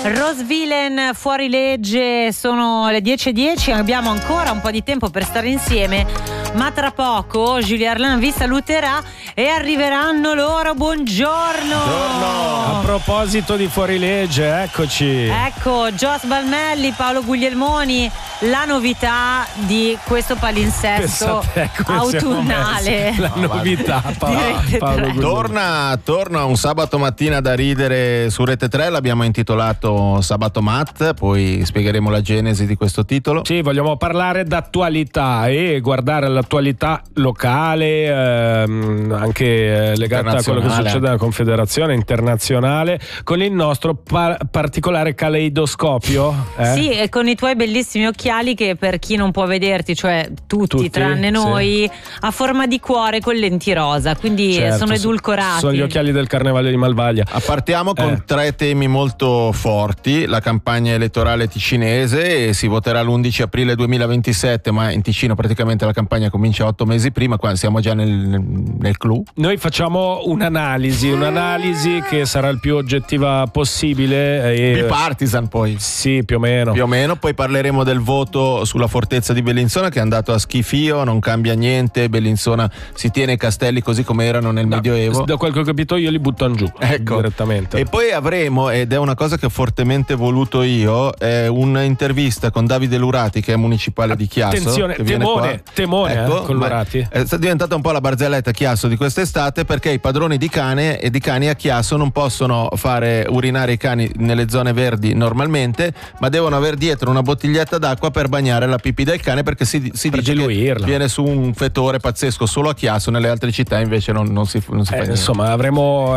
Rosvillain fuori legge, sono le 10:10, abbiamo ancora un po' di tempo per stare insieme, ma tra poco Julie Arlan vi saluterà e arriveranno loro. Buongiorno. A proposito di fuorilegge, eccoci. Ecco, Jos Balmelli, Paolo Guglielmoni, la novità di questo palinsesto autunnale. La novità, Paolo Torna un sabato mattina da ridere su Rete 3, l'abbiamo intitolato Sabato Mat, poi spiegheremo la genesi di questo titolo. Sì, vogliamo parlare d'attualità e guardare l'attualità locale, anche legata a quello che succede nella Confederazione internazionale, con il nostro particolare caleidoscopio. Sì, e con i tuoi bellissimi occhiali che, per chi non può vederti, cioè tutti tranne noi, a forma di cuore con lenti rosa, quindi sono edulcorati. Sono gli occhiali del Carnevale di Malvaglia. Partiamo con tre temi molto forti: la campagna elettorale ticinese, e si voterà l'11 aprile 2027, ma in Ticino praticamente la campagna comincia 8 mesi prima, qua siamo già nel clou. Noi facciamo un'analisi che sarà il più oggettiva possibile, bipartisan poi. Sì, più o meno. Poi parleremo del voto sulla fortezza di Bellinzona, che è andato a schifio, non cambia niente, Bellinzona si tiene i castelli così come erano nel Medioevo. Da quel che ho capito io li buttano giù, direttamente. E poi avremo, ed è una cosa che ho fortemente voluto io, un'intervista con Davide Lurati, che è municipale di Chiasso. Attenzione, temone con Lurati. È diventata un po' la barzelletta Chiasso di quest'estate, perché i padroni di cane e di cani a Chiasso non possono fare urinare i cani nelle zone verdi normalmente, ma devono avere dietro una bottiglietta d'acqua per bagnare la pipì del cane, perché si dice che viene su un fetore pazzesco solo a Chiasso, nelle altre città invece non si fa niente. Insomma, avremo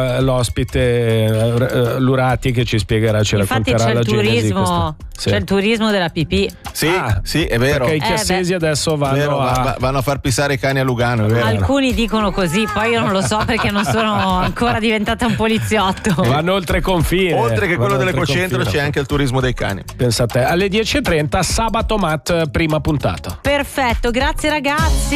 l'ospite Lurati che ci spiegherà, ci racconterà la genesi. C'è il turismo della pipì. Sì, è vero. Perché i chiassesi adesso vanno a far pissare i cani a Lugano, è vero. Alcuni dicono così, poi io non lo so perché non sono ancora diventata un poliziotto. Vanno oltre confine. Oltre che quello dell'ecocentro c'è anche il turismo dei cani. Pensate, alle 10:30 Sabato Mat, prima puntata. Perfetto, grazie ragazzi.